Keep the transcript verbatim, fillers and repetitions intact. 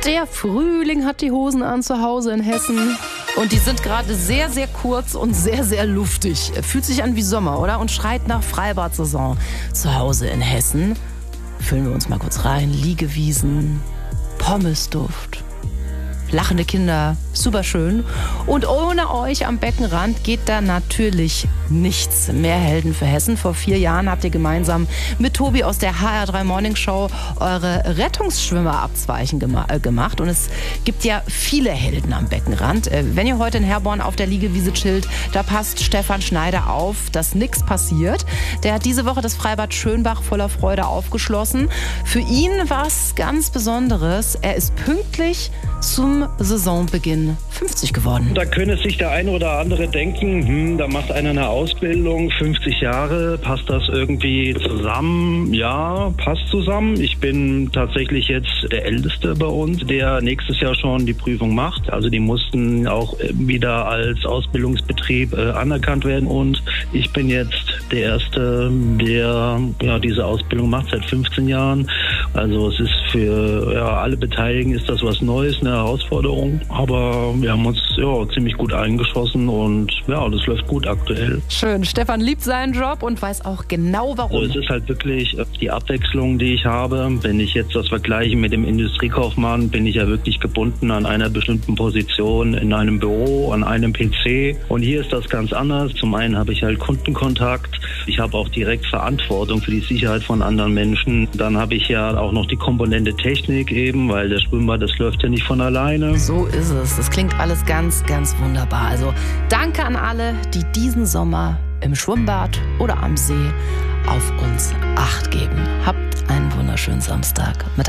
Der Frühling hat die Hosen an zu Hause in Hessen. Und die sind gerade sehr, sehr kurz und sehr, sehr luftig. Fühlt sich an wie Sommer, oder? Und schreit nach Freibad-Saison. Zu Hause in Hessen. Füllen wir uns mal kurz rein. Liegewiesen, Pommesduft, lachende Kinder, super schön. Und ohne euch am Beckenrand geht da natürlich nichts. Mehr Helden für Hessen. Vor vier Jahren habt ihr gemeinsam mit Tobi aus der H R drei Morning Show eure Rettungsschwimmerabzweichen gema- äh, gemacht. Und es gibt ja viele Helden am Beckenrand. Äh, wenn ihr heute in Herborn auf der Liegewiese chillt, da passt Stefan Schneider auf, dass nichts passiert. Der hat diese Woche das Freibad Schönbach voller Freude aufgeschlossen. Für ihn war es ganz Besonderes. Er ist pünktlich zum Saisonbeginn fünfzig geworden. Da könnte sich der eine oder andere denken, hm, da macht einer eine Ausbildung, fünfzig Jahre, passt das irgendwie zusammen? Ja, passt zusammen. Ich bin tatsächlich jetzt der Älteste bei uns, der nächstes Jahr schon die Prüfung macht. Also die mussten auch wieder als Ausbildungsbetrieb äh, anerkannt werden und ich bin jetzt der Erste, der ja, diese Ausbildung macht seit fünfzehn Jahren. Also es ist für ja, alle Beteiligten ist das was Neues, eine Herausforderung. Aber wir haben uns ja, ziemlich gut eingeschossen und ja, das läuft gut aktuell. Schön. Stefan liebt seinen Job und weiß auch genau warum. Also es ist halt wirklich die Abwechslung, die ich habe. Wenn ich jetzt das vergleiche mit dem Industriekaufmann, bin ich ja wirklich gebunden an einer bestimmten Position in einem Büro, an einem P C. Und hier ist das ganz anders. Zum einen habe ich halt Kundenkontakt. Ich habe auch direkt Verantwortung für die Sicherheit von anderen Menschen. Dann habe ich ja auch noch die Komponente Technik eben, weil das Schwimmbad, das läuft ja nicht von alleine. So ist es. Das klingt alles ganz, ganz wunderbar. Also danke an alle, die diesen Sommer im Schwimmbad oder am See auf uns Acht geben. Habt einen wunderschönen Samstag mit